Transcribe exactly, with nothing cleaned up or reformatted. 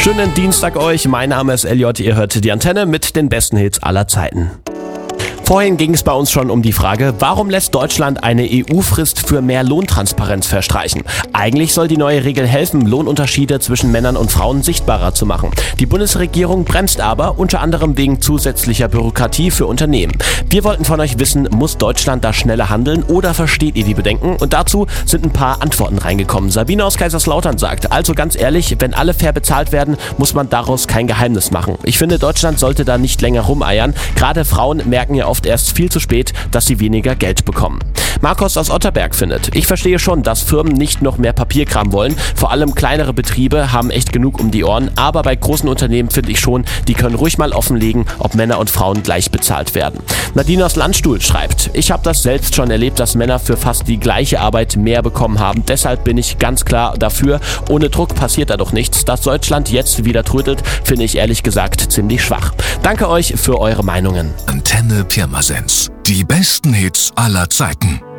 Schönen Dienstag euch, mein Name ist Elliot, ihr hört die Antenne mit den besten Hits aller Zeiten. Vorhin ging es bei uns schon um die Frage, warum lässt Deutschland eine E U-Frist für mehr Lohntransparenz verstreichen? Eigentlich soll die neue Regel helfen, Lohnunterschiede zwischen Männern und Frauen sichtbarer zu machen. Die Bundesregierung bremst aber, unter anderem wegen zusätzlicher Bürokratie für Unternehmen. Wir wollten von euch wissen, muss Deutschland da schneller handeln oder versteht ihr die Bedenken? Und dazu sind ein paar Antworten reingekommen. Sabine aus Kaiserslautern sagt, also ganz ehrlich, wenn alle fair bezahlt werden, muss man daraus kein Geheimnis machen. Ich finde, Deutschland sollte da nicht länger rumeiern. Gerade Frauen merken ja oft erst viel zu spät, dass sie weniger Geld bekommen. Markus aus Otterberg findet, ich verstehe schon, dass Firmen nicht noch mehr Papierkram wollen. Vor allem kleinere Betriebe haben echt genug um die Ohren. Aber bei großen Unternehmen finde ich schon, die können ruhig mal offenlegen, ob Männer und Frauen gleich bezahlt werden. Nadine aus Landstuhl schreibt, ich habe das selbst schon erlebt, dass Männer für fast die gleiche Arbeit mehr bekommen haben. Deshalb bin ich ganz klar dafür. Ohne Druck passiert da doch nichts. Dass Deutschland jetzt wieder trödelt, finde ich ehrlich gesagt ziemlich schwach. Danke euch für eure Meinungen. Antenne Pirmasens. Die besten Hits aller Zeiten.